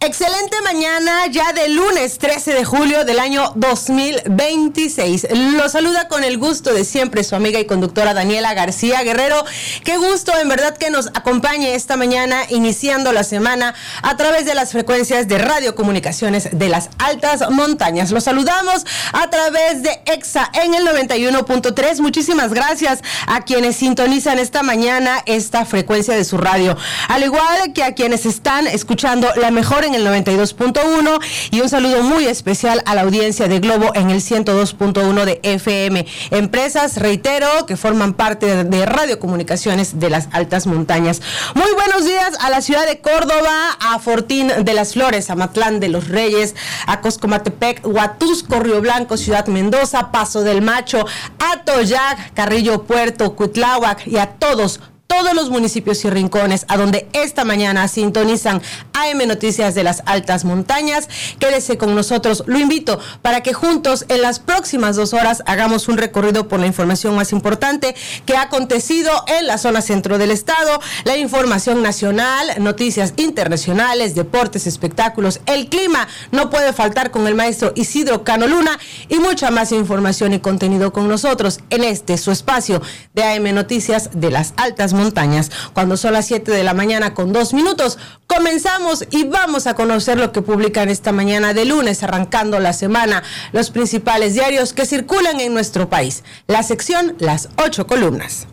Excelente mañana ya de lunes 13 de julio del año 2026. Lo saluda con el gusto de siempre su amiga y conductora Daniela García Guerrero. Qué gusto en verdad que nos acompañe esta mañana iniciando la semana a través de las frecuencias de Radio Comunicaciones de las Altas Montañas. Los saludamos a través de EXA en el 91.3. Muchísimas gracias a quienes sintonizan esta mañana esta frecuencia de su radio. Al igual que a quienes están escuchando la mejor en el 92.1 y un saludo muy especial a la audiencia de Globo en el 102.1 de FM. Empresas, reitero, que forman parte de Radio Comunicaciones de las Altas Montañas. Muy buenos días a la ciudad de Córdoba, a Fortín de las Flores, a Matlán de los Reyes, a Coscomatepec, Huatusco, Río Blanco, Ciudad Mendoza, Paso del Macho, Atoyac, Carrillo Puerto, Cuitláhuac y a todos los municipios y rincones a donde esta mañana sintonizan AM Noticias de las Altas Montañas. Quédese con nosotros, lo invito para que juntos en las próximas 2 horas hagamos un recorrido por la información más importante que ha acontecido en la zona centro del estado, la información nacional, noticias internacionales, deportes, espectáculos, el clima no puede faltar con el maestro Isidro Cano Luna y mucha más información y contenido con nosotros en este su espacio de AM Noticias de las Altas Montañas. Cuando son las 7 de la mañana con 2 minutos, comenzamos y vamos a conocer lo que publican esta mañana de lunes, arrancando la semana, los principales diarios que circulan en nuestro país. La sección Las 8 columnas.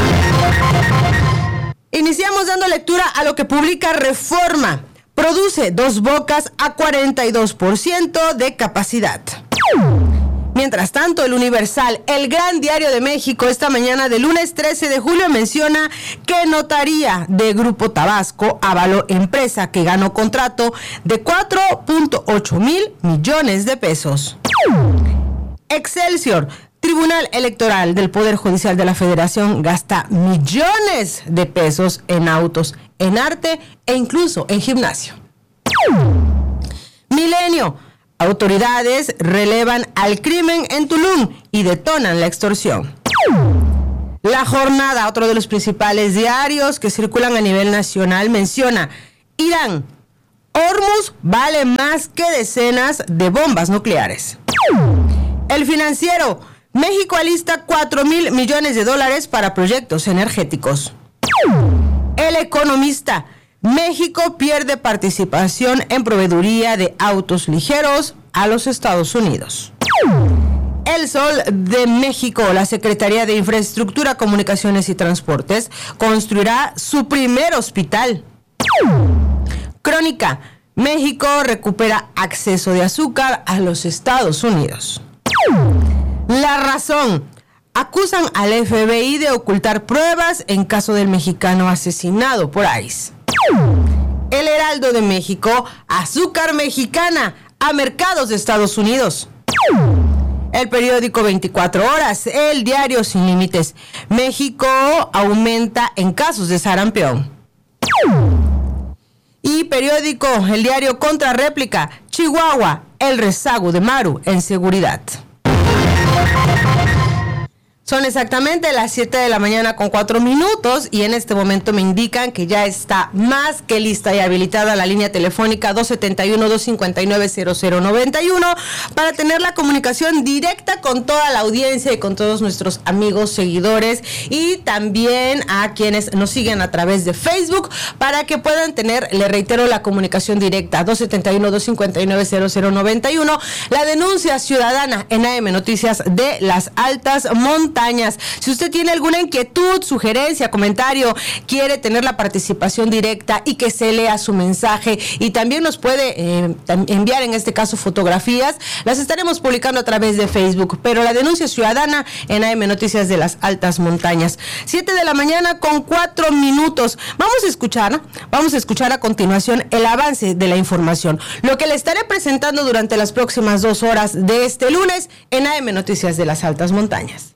Iniciamos dando lectura a lo que publica Reforma. Produce 2 bocas a 42% de capacidad. Mientras tanto, el Universal, el gran diario de México, esta mañana de lunes 13 de julio menciona que Notaría de Grupo Tabasco avaló empresa que ganó contrato de 4.8 mil millones de pesos. Excelsior, Tribunal Electoral del Poder Judicial de la Federación gasta millones de pesos en autos, en arte e incluso en gimnasio. Milenio, autoridades relevan al crimen en Tulum y detonan la extorsión. La Jornada, otro de los principales diarios que circulan a nivel nacional, menciona: Irán, Hormuz vale más que decenas de bombas nucleares. El Financiero, México alista 4 mil millones de dólares para proyectos energéticos. El Economista, México pierde participación en proveeduría de autos ligeros a los Estados Unidos. El Sol de México, la Secretaría de Infraestructura, Comunicaciones y Transportes construirá su primer hospital. Crónica, México recupera acceso de azúcar a los Estados Unidos. La Razón, acusan al FBI de ocultar pruebas en caso del mexicano asesinado por ICE. El Heraldo de México, azúcar mexicana a mercados de Estados Unidos. El periódico 24 Horas, el diario Sin Límites, México aumenta en casos de sarampión. Y periódico, el diario Contrarréplica, Chihuahua, el rezago de Maru en seguridad. Son exactamente las 7 de la mañana con 4 minutos y en este momento me indican que ya está más que lista y habilitada la línea telefónica 271-259-0091 para tener la comunicación directa con toda la audiencia y con todos nuestros amigos, seguidores y también a quienes nos siguen a través de Facebook para que puedan tener, le reitero, la comunicación directa 271-259-0091, la denuncia ciudadana en AM Noticias de las Altas Montañas. Si usted tiene alguna inquietud, sugerencia, comentario, quiere tener la participación directa y que se lea su mensaje y también nos puede enviar en este caso fotografías, las estaremos publicando a través de Facebook, pero la denuncia ciudadana en AM Noticias de las Altas Montañas. 7 de la mañana con 4 minutos. Vamos a escuchar a continuación el avance de la información, lo que le estaré presentando durante las próximas 2 horas de este lunes en AM Noticias de las Altas Montañas.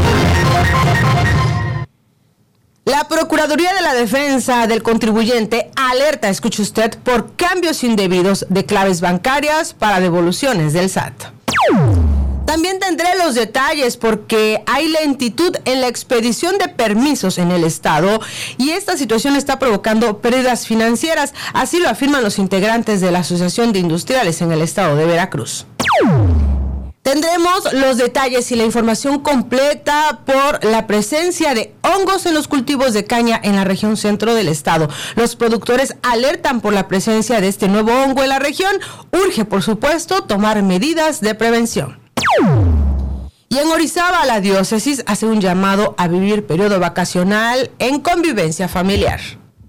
La Procuraduría de la Defensa del Contribuyente alerta, escuche usted, por cambios indebidos de claves bancarias para devoluciones del SAT. También tendré los detalles porque hay lentitud en la expedición de permisos en el estado y esta situación está provocando pérdidas financieras, así lo afirman los integrantes de la Asociación de Industriales en el estado de Veracruz. Tendremos los detalles y la información completa por la presencia de hongos en los cultivos de caña en la región centro del estado. Los productores alertan por la presencia de este nuevo hongo en la región. Urge, por supuesto, tomar medidas de prevención. Y en Orizaba, la diócesis hace un llamado a vivir periodo vacacional en convivencia familiar.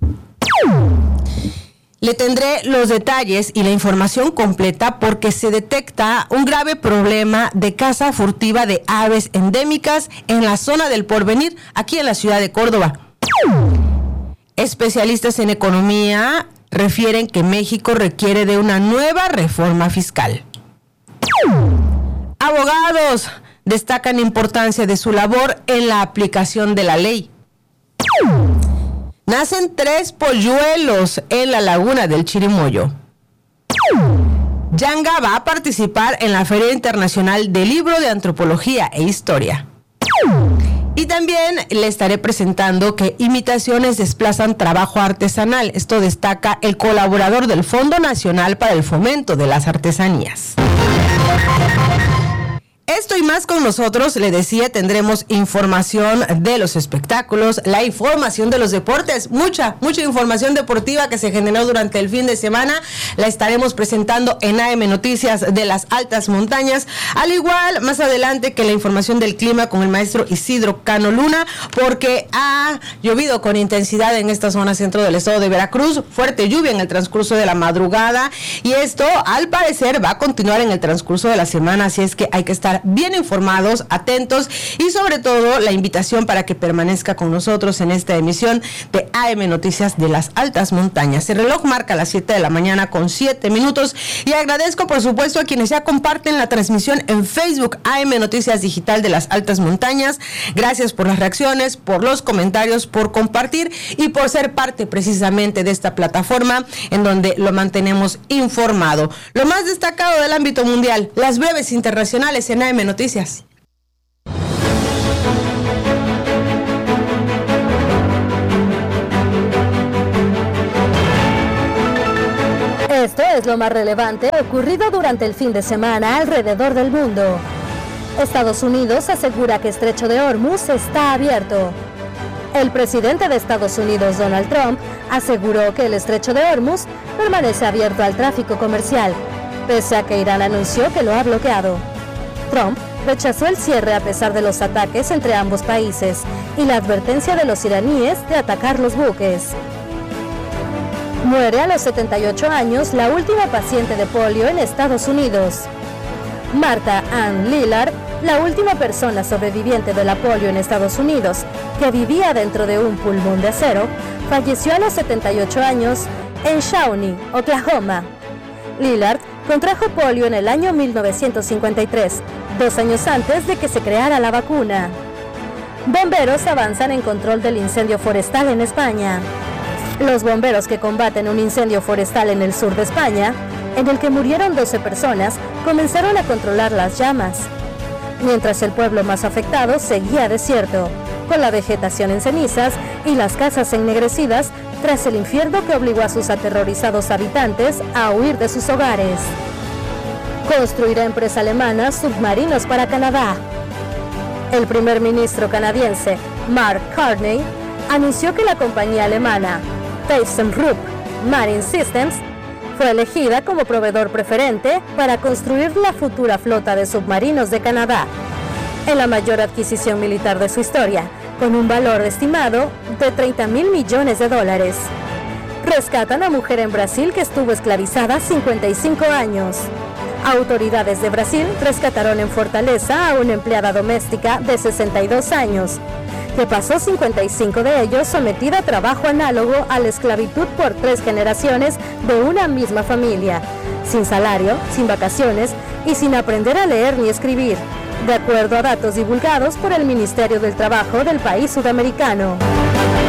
Le tendré los detalles y la información completa porque se detecta un grave problema de caza furtiva de aves endémicas en la zona del Porvenir, aquí en la ciudad de Córdoba. Especialistas en economía refieren que México requiere de una nueva reforma fiscal. Abogados destacan la importancia de su labor en la aplicación de la ley. Nacen 3 polluelos en la laguna del Chirimoyo. Yanga va a participar en la Feria Internacional del Libro de Antropología e Historia. Y también le estaré presentando que imitaciones desplazan trabajo artesanal. Esto destaca el colaborador del Fondo Nacional para el Fomento de las Artesanías. Esto y más con nosotros, le decía, tendremos información de los espectáculos, la información de los deportes, mucha información deportiva que se generó durante el fin de semana, la estaremos presentando en AM Noticias de las Altas Montañas, al igual más adelante que la información del clima con el maestro Isidro Cano Luna, porque ha llovido con intensidad en esta zona centro del estado de Veracruz, fuerte lluvia en el transcurso de la madrugada, y esto al parecer va a continuar en el transcurso de la semana, así es que hay que estar bien informados, atentos y sobre todo la invitación para que permanezca con nosotros en esta emisión de AM Noticias de las Altas Montañas. El reloj marca las 7 de la mañana con 7 minutos y agradezco por supuesto a quienes ya comparten la transmisión en Facebook AM Noticias Digital de las Altas Montañas. Gracias por las reacciones, por los comentarios, por compartir y por ser parte precisamente de esta plataforma en donde lo mantenemos informado. Lo más destacado del ámbito mundial, las breves internacionales en AM Noticias. Esto es lo más relevante ocurrido durante el fin de semana alrededor del mundo. Estados Unidos asegura que Estrecho de Hormuz está abierto. El presidente de Estados Unidos, Donald Trump, aseguró que el Estrecho de Hormuz permanece abierto al tráfico comercial, pese a que Irán anunció que lo ha bloqueado. Trump rechazó el cierre a pesar de los ataques entre ambos países y la advertencia de los iraníes de atacar los buques. Muere a los 78 años la última paciente de polio en Estados Unidos. Martha Ann Lillard, la última persona sobreviviente de la polio en Estados Unidos, que vivía dentro de un pulmón de acero, falleció a los 78 años en Shawnee, Oklahoma. Lillard contrajo polio en el año 1953, 2 años antes de que se creara la vacuna. Bomberos avanzan en control del incendio forestal en España. Los bomberos que combaten un incendio forestal en el sur de España, en el que murieron 12 personas, comenzaron a controlar las llamas, mientras el pueblo más afectado seguía desierto, con la vegetación en cenizas y las casas ennegrecidas tras el infierno que obligó a sus aterrorizados habitantes a huir de sus hogares. Construirá empresa alemana submarinos para Canadá. El primer ministro canadiense, Mark Carney, anunció que la compañía alemana ThyssenKrupp Marine Systems fue elegida como proveedor preferente para construir la futura flota de submarinos de Canadá, en la mayor adquisición militar de su historia, con un valor estimado de $30,000 millones. Rescatan a mujer en Brasil que estuvo esclavizada 55 años. Autoridades de Brasil rescataron en Fortaleza a una empleada doméstica de 62 años, que pasó 55 de ellos sometida a trabajo análogo a la esclavitud por 3 generaciones de una misma familia, sin salario, sin vacaciones y sin aprender a leer ni escribir, de acuerdo a datos divulgados por el Ministerio del Trabajo del país sudamericano.